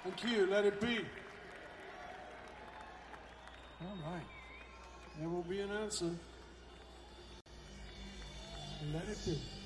Thank you. Let it be. All right. There will be an answer. Let it be.